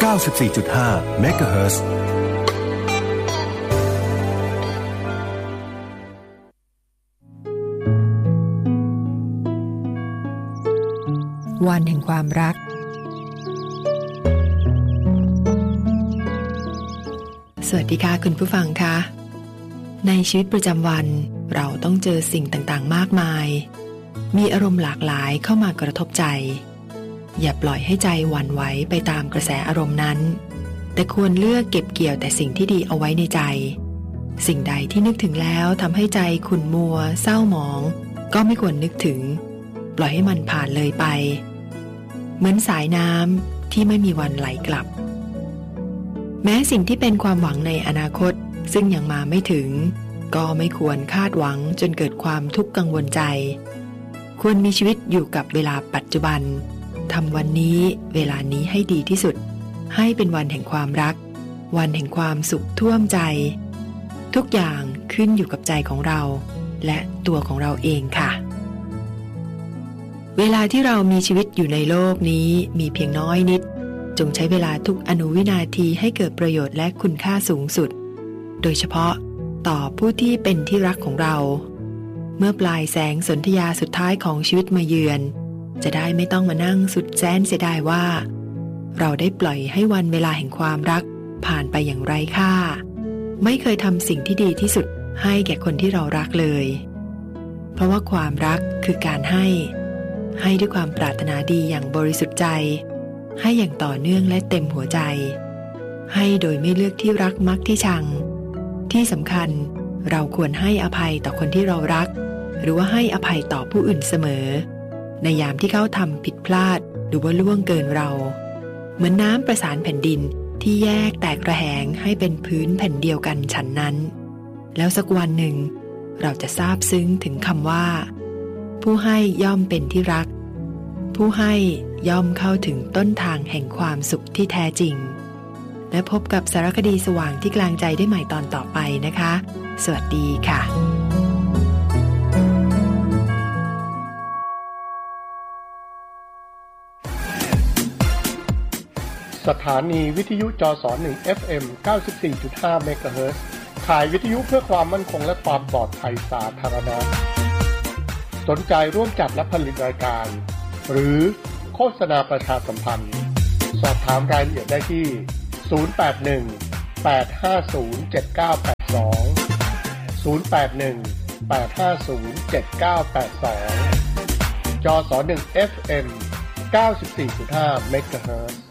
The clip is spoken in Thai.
94.5 เมกะเฮิรตซ์วันแห่งความรักสวัสดีค่ะคุณผู้ฟังคะในชีวิตประจำวันเราต้องเจอสิ่งต่างๆมากมายมีอารมณ์หลากหลายเข้ามากระทบใจอย่าปล่อยให้ใจหวั่นไหวไปตามกระแสอารมณ์นั้นแต่ควรเลือกเก็บเกี่ยวแต่สิ่งที่ดีเอาไว้ในใจสิ่งใดที่นึกถึงแล้วทำให้ใจขุ่นมัวเศร้าหมองก็ไม่ควรนึกถึงปล่อยให้มันผ่านเลยไปเหมือนสายน้ำที่ไม่มีวันไหลกลับแม้สิ่งที่เป็นความหวังในอนาคตซึ่งยังมาไม่ถึงก็ไม่ควรคาดหวังจนเกิดความทุกข์กังวลใจควรมีชีวิตอยู่กับเวลาปัจจุบันทำวันนี้เวลานี้ให้ดีที่สุดให้เป็นวันแห่งความรักวันแห่งความสุขท่วมใจทุกอย่างขึ้นอยู่กับใจของเราและตัวของเราเองค่ะเวลาที่เรามีชีวิตอยู่ในโลกนี้มีเพียงน้อยนิดจงใช้เวลาทุกอนุวินาทีให้เกิดประโยชน์และคุณค่าสูงสุดโดยเฉพาะต่อผู้ที่เป็นที่รักของเราเมื่อปลายแสงสนธยาสุดท้ายของชีวิตมาเยือนจะได้ไม่ต้องมานั่งสุดแสนเสียดายว่าเราได้ปล่อยให้วันเวลาแห่งความรักผ่านไปอย่างไร้ค่าไม่เคยทำสิ่งที่ดีที่สุดให้แก่คนที่เรารักเลยเพราะว่าความรักคือการให้ด้วยความปรารถนาดีอย่างบริสุทธิ์ใจให้อย่างต่อเนื่องและเต็มหัวใจให้โดยไม่เลือกที่รักมักที่ชังที่สำคัญเราควรให้อภัยต่อคนที่เรารักหรือว่าให้อภัยต่อผู้อื่นเสมอในยามที่เขาทำผิดพลาดหรือว่าล่วงเกินเราเหมือนน้ำประสานแผ่นดินที่แยกแตกระแหงให้เป็นพื้นแผ่นเดียวกันฉันนั้นแล้วสักวันหนึ่งเราจะซาบซึ้งถึงคำว่าผู้ให้ย่อมเป็นที่รักผู้ให้ย่อมเข้าถึงต้นทางแห่งความสุขที่แท้จริงและพบกับสารคดีสว่างที่กลางใจได้ใหม่ตอนต่อไปนะคะสวัสดีค่ะสถานีวิทยุจส1 FM 94.5 เมกะเฮิรตซ์ขายวิทยุเพื่อความมั่นคงและความปลอดภัยสาธารณะสนใจร่วมจัดและผลิตรายการหรือโฆษณาประชาสัมพันธ์สอบถามรายละเอียดได้ที่081-850-7982 081-850-7982 จส1 FM 94.5 เมกะเฮิรตซ์